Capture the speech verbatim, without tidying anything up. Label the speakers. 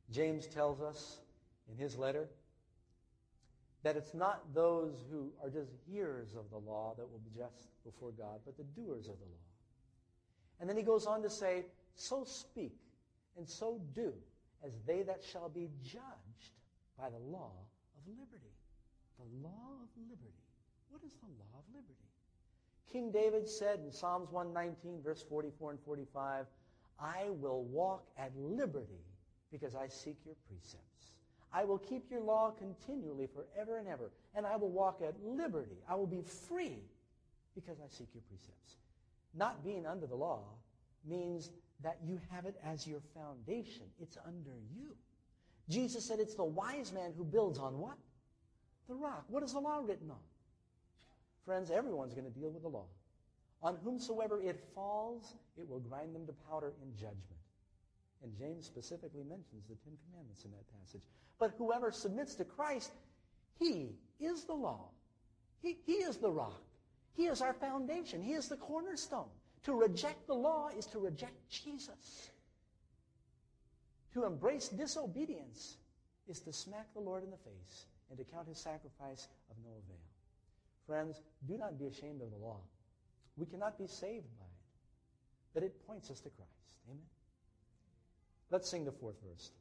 Speaker 1: James tells us in his letter that it's not those who are just hearers of the law that will be just before God, but the doers of the law. And then he goes on to say, so speak and so do as they that shall be judged by the law of liberty. The law of liberty. What is the law of liberty? King David said in Psalms one nineteen, verse forty-four and forty-five, I will walk at liberty because I seek your precepts. I will keep your law continually forever and ever, and I will walk at liberty. I will be free because I seek your precepts. Not being under the law means that you have it as your foundation. It's under you. Jesus said it's the wise man who builds on what? The rock. What is the law written on? Friends, everyone's going to deal with the law. On whomsoever it falls, it will grind them to powder in judgment. And James specifically mentions the Ten Commandments in that passage. But whoever submits to Christ, he is the law. He, he is the rock. He is our foundation. He is the cornerstone. To reject the law is to reject Jesus. To embrace disobedience is to smack the Lord in the face and to count his sacrifice of no avail. Friends, do not be ashamed of the law. We cannot be saved by it, but it points us to Christ. Amen? Let's sing the fourth verse.